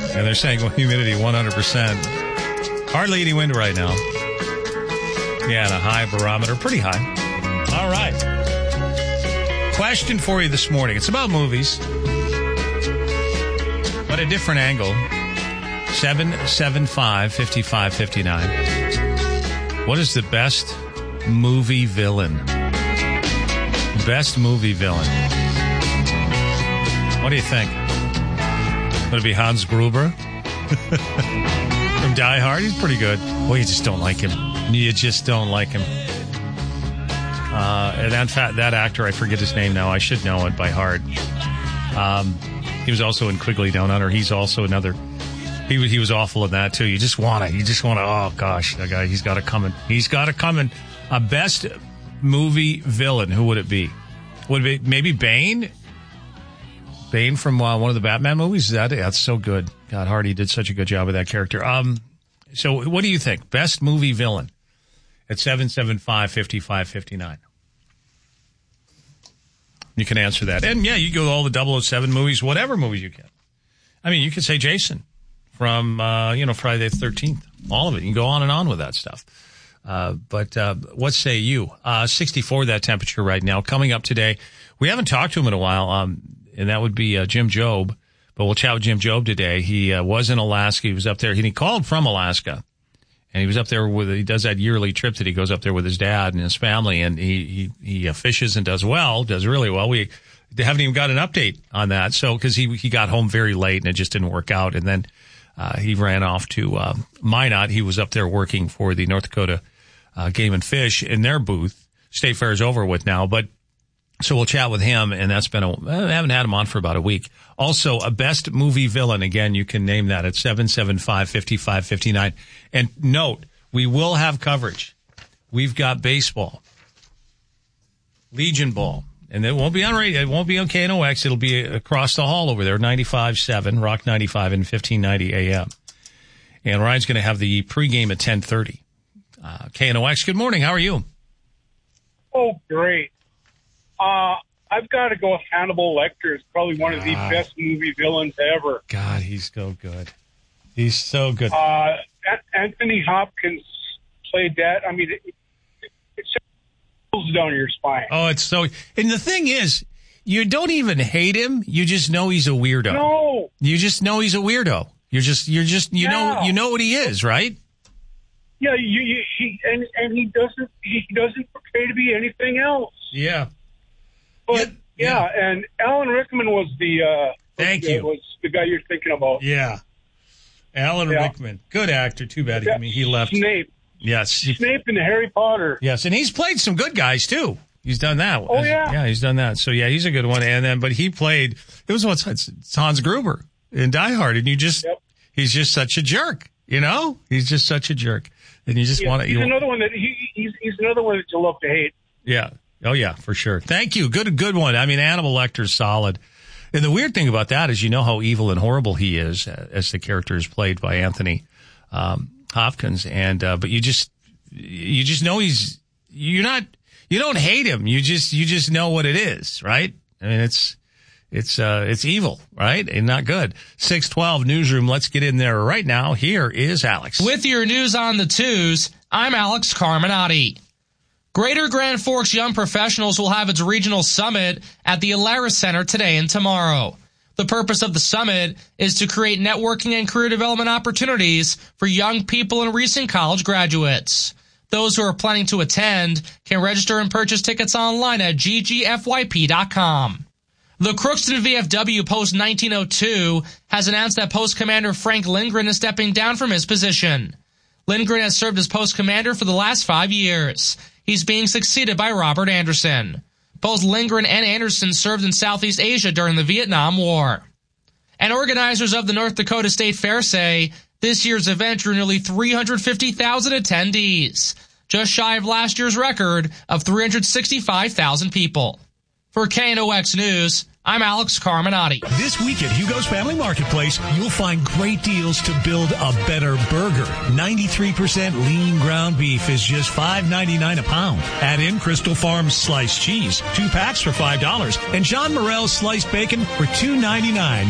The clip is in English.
And they're saying humidity 100%. Hardly any wind right now. Yeah, and a high barometer. Pretty high. All right. Question for you this morning. It's about movies, but a different angle. 775-5559. What is the best movie villain? Best movie villain. What do you think? Would it be Hans Gruber? From Die Hard? He's pretty good. Well, you just don't like him. You just don't like him. And that actor, I forget his name now. I should know it by heart. He was also in Quigley Down Under. He's also another. He was awful in that too. You just want to. Oh gosh, that guy. He's got it coming. A best movie villain. Who would it be? Would it be maybe Bane? Bane from one of the Batman movies. That's so good. God, Hardy did such a good job with that character. So what do you think? Best movie villain at 775-5559. You can answer that. And yeah, you go to all the 007 movies, whatever movies you can. I mean, you could say Jason from, Friday the 13th. All of it. You can go on and on with that stuff. But what say you? 64 that temperature right now. Coming up today, we haven't talked to him in a while, and that would be Jim Jobe. But we'll chat with Jim Jobe today. He was in Alaska. He was up there. He called from Alaska. And he was up there he does that yearly trip that he goes up there with his dad and his family. And he fishes and does really well. We haven't even got an update on that. So, cause he got home very late and it just didn't work out. And then, he ran off to, Minot. He was up there working for the North Dakota, Game and Fish in their booth. State Fair is over with now, but so we'll chat with him, and that's been I haven't had him on for about a week. Also, a best movie villain. Again, you can name that at 775-5559. And note, we will have coverage. We've got baseball, Legion Ball, and it won't be on radio. It won't be on KNOX. It'll be across the hall over there, 95.7, Rock 95 and 1590 AM. And Ryan's going to have the pregame at 10:30. KNOX, good morning. How are you? Oh, great. I've got to go with Hannibal Lecter. It's probably one of the best movie villains ever. God, he's so good. He's so good. Anthony Hopkins played that. I mean, it goes down your spine. Oh, it's so. And the thing is, you don't even hate him. You just know he's a weirdo. No. You just know he's a weirdo. You know what he is, right? Yeah, he doesn't portray to be anything else. Yeah. But yeah, and Alan Rickman was the guy you're thinking about. Yeah, Alan Rickman, good actor. Too bad he left. Snape. Yes, Snape in Harry Potter. Yes, and he's played some good guys too. He's done that. Oh yeah, he's done that. So yeah, he's a good one. And but he played. It's Hans Gruber in Die Hard, and he's just such a jerk. You know, he's just such a jerk, and you just want to. He's another one that he's another one that you love to hate. Yeah. Oh, yeah, for sure. Thank you. Good one. I mean, Hannibal Lecter's solid. And the weird thing about that is you know how evil and horrible he is as the character is played by Anthony Hopkins. And but you just know you don't hate him. You just know what it is, right? I mean, it's evil, right? And not good. 612 Newsroom. Let's get in there right now. Here is Alex. With your news on the twos, I'm Alex Carminati. Greater Grand Forks Young Professionals will have its regional summit at the Alaris Center today and tomorrow. The purpose of the summit is to create networking and career development opportunities for young people and recent college graduates. Those who are planning to attend can register and purchase tickets online at ggfyp.com. The Crookston VFW Post 1902 has announced that Post Commander Frank Lindgren is stepping down from his position. Lindgren has served as Post Commander for the last 5 years. He's being succeeded by Robert Anderson. Both Lindgren and Anderson served in Southeast Asia during the Vietnam War. And organizers of the North Dakota State Fair say this year's event drew nearly 350,000 attendees, just shy of last year's record of 365,000 people. For KNOX News, I'm Alex Carminati. This week at Hugo's Family Marketplace, you'll find great deals to build a better burger. 93% lean ground beef is just $5.99 a pound. Add in Crystal Farms sliced cheese, 2 packs for $5, and John Morel's sliced bacon for $2.99.